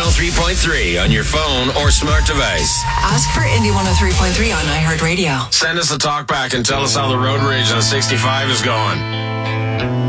103.3 on your phone or smart device. Ask for Indie 103.3 on iHeartRadio. Send us a talk back and tell us how the road rage on 65 is going.